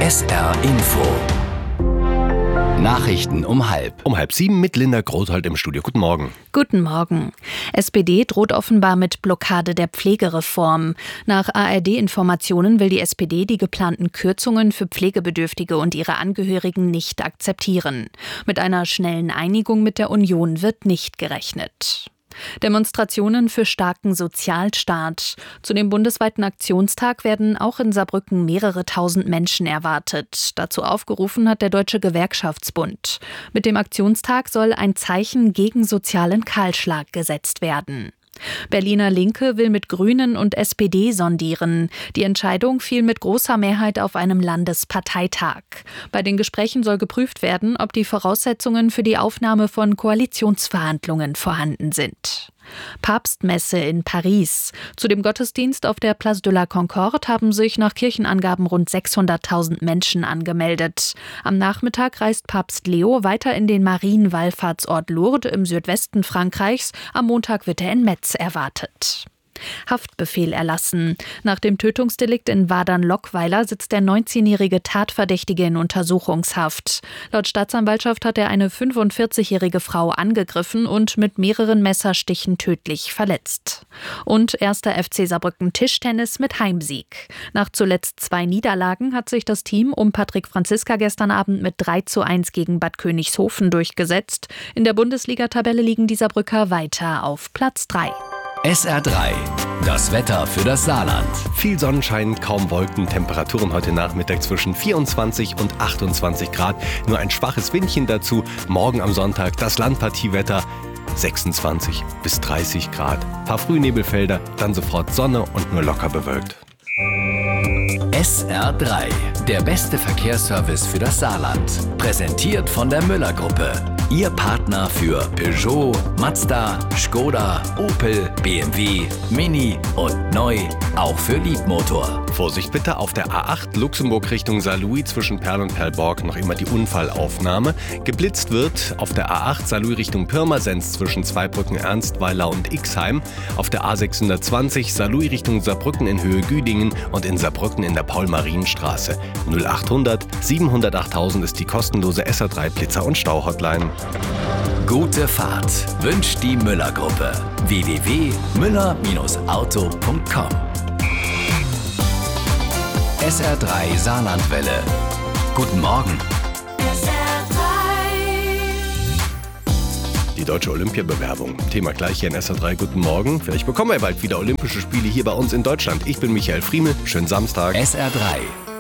SR Info. Nachrichten um 6:30 mit Linda Grothold im Studio. Guten Morgen. Guten Morgen. SPD droht offenbar mit Blockade der Pflegereform. Nach ARD-Informationen will die SPD die geplanten Kürzungen für Pflegebedürftige und ihre Angehörigen nicht akzeptieren. Mit einer schnellen Einigung mit der Union wird nicht gerechnet. Demonstrationen für starken Sozialstaat. Zu dem bundesweiten Aktionstag werden auch in Saarbrücken mehrere tausend Menschen erwartet. Dazu aufgerufen hat der Deutsche Gewerkschaftsbund. Mit dem Aktionstag soll ein Zeichen gegen sozialen Kahlschlag gesetzt werden. Berliner Linke will mit Grünen und SPD sondieren. Die Entscheidung fiel mit großer Mehrheit auf einem Landesparteitag. Bei den Gesprächen soll geprüft werden, ob die Voraussetzungen für die Aufnahme von Koalitionsverhandlungen vorhanden sind. Papstmesse in Paris. Zu dem Gottesdienst auf der Place de la Concorde haben sich nach Kirchenangaben rund 600.000 Menschen angemeldet. Am Nachmittag reist Papst Leo weiter in den Marienwallfahrtsort Lourdes im Südwesten Frankreichs. Am Montag wird er in Metz erwartet. Haftbefehl erlassen. Nach dem Tötungsdelikt in Wadern-Lockweiler sitzt der 19-jährige Tatverdächtige in Untersuchungshaft. Laut Staatsanwaltschaft hat er eine 45-jährige Frau angegriffen und mit mehreren Messerstichen tödlich verletzt. Und 1. FC Saarbrücken Tischtennis mit Heimsieg. Nach zuletzt 2 Niederlagen hat sich das Team um Patrick Franziska gestern Abend mit 3:1 gegen Bad Königshofen durchgesetzt. In der Bundesliga-Tabelle liegen die Saarbrücker weiter auf Platz 3. SR3, das Wetter für das Saarland. Viel Sonnenschein, kaum Wolken, Temperaturen heute Nachmittag zwischen 24 und 28 Grad. Nur ein schwaches Windchen dazu. Morgen am Sonntag das Landpartiewetter. 26 bis 30 Grad. Paar Frühnebelfelder, dann sofort Sonne und nur locker bewölkt. SR3, der beste Verkehrsservice für das Saarland. Präsentiert von der Müller-Gruppe. Ihr Partner für Peugeot, Mazda, Skoda, Opel, BMW, Mini und neu auch für Liebmotor. Vorsicht bitte, auf der A8 Luxemburg Richtung Saarlouis zwischen Perl und Perlborg noch immer die Unfallaufnahme. Geblitzt wird auf der A8 Saarlouis Richtung Pirmasens zwischen Zweibrücken, Ernstweiler und Ixheim. Auf der A620 Saarlouis Richtung Saarbrücken in Höhe Güdingen und in Saarbrücken in der Paul-Marienstraße. 0800 700 8000 ist die kostenlose SR3 Blitzer- und Stau-Hotline. Gute Fahrt wünscht die Müller-Gruppe. www.müller-auto.com. SR3 Saarlandwelle. Guten Morgen. Die deutsche Olympiabewerbung. Thema gleich hier in SR3. Guten Morgen. Vielleicht bekommen wir bald wieder Olympische Spiele hier bei uns in Deutschland. Ich bin Michael Friemel. Schönen Samstag. SR3